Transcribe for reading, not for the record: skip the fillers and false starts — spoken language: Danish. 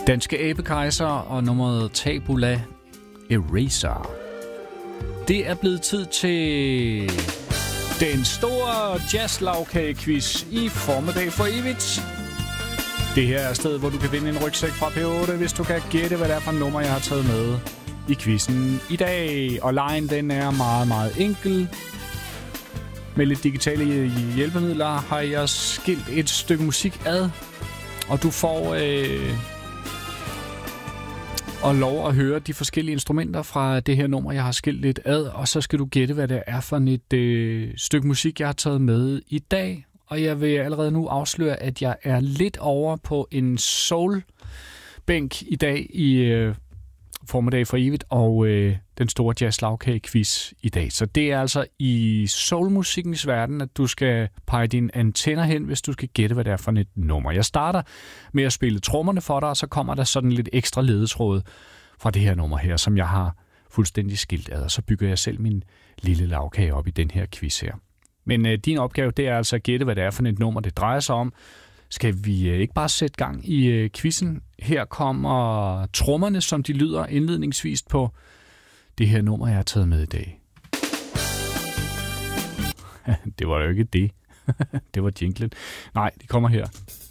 Danske Abekejser og nummeret Tabula Eraser. Det er blevet tid til den store jazzlavkagequiz i Formiddag for evigt. Det her er stedet, hvor du kan vinde en rygsæk fra P8, hvis du kan gætte, hvad det er for nummer, jeg har taget med i quizzen i dag. Og lejen, den er meget, meget enkel. Med lidt digitale hjælpemidler har jeg skilt et stykke musik ad, og du får og lov at høre de forskellige instrumenter fra det her nummer, jeg har skilt lidt ad, og så skal du gætte, hvad det er for et stykke musik, jeg har taget med i dag. Og jeg vil allerede nu afsløre, at jeg er lidt over på en soul-bænk i dag i Formiddag for evigt, og den store jazzlagkage-quiz i dag. Så det er altså i soulmusikkens verden, at du skal pege dine antenner hen, hvis du skal gætte, hvad det er for et nummer. Jeg starter med at spille trommerne for dig, og så kommer der sådan lidt ekstra ledetråd fra det her nummer her, som jeg har fuldstændig skilt ad, og så bygger jeg selv min lille lagkage op i den her quiz her. Men din opgave, det er altså at gætte, hvad det er for et nummer, det drejer sig om. Skal vi ikke bare sætte gang i quizzen? Her kommer trommerne, som de lyder indledningsvis på det her nummer, jeg har taget med i dag. Det var jo ikke det. Det var jinglen. Nej, det kommer her.